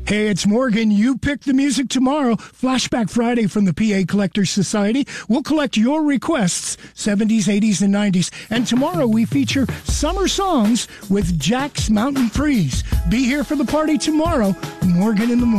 Hey, it's Morgan. You pick the music tomorrow. Flashback Friday from the PA Collectors Society. We'll collect your requests, 70s, 80s, and 90s. And tomorrow we feature summer songs with Jack's Mountain Freeze. Be here for the party tomorrow. Morgan in the morning.